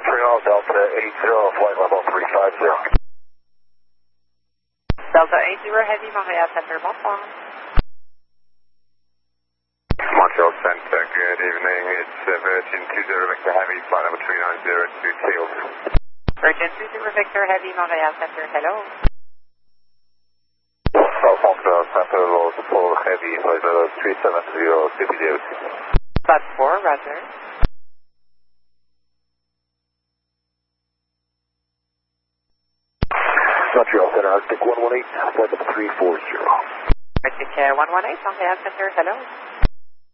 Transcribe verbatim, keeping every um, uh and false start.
Montreal, Delta eight zero, flight level three five zero. Delta eight zero, Heavy, Montreal Center, bonsoir. Montreal Center, good evening. It's uh, Virgin two zero Victor Heavy, flight level three nine zero to Teal. Virgin two zero Victor Heavy, Montreal Center, hello. South Montreal Center, load for Heavy, flight level three seven zero, C B D O C. Flat four, roger. Montreal Center, Arctic one one eight, flight level three four zero. Arctic uh, one one eight, Montreal Center, hello.